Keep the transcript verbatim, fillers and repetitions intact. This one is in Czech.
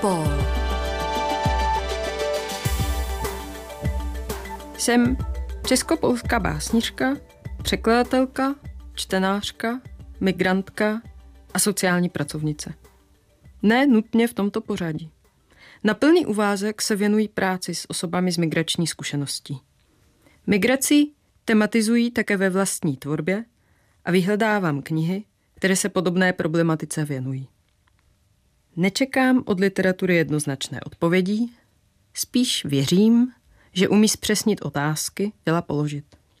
Paul. Jsem českopolská básnička, překladatelka, čtenářka, migrantka a sociální pracovnice. Ne nutně v tomto pořadí. Na plný úvazek se věnují práci s osobami s migrační zkušeností. Migraci tematizují také ve vlastní tvorbě a vyhledávám knihy, které se podobné problematice věnují. Nečekám od literatury jednoznačné odpovědi, spíš věřím, že umí zpřesnit otázky, byla položit.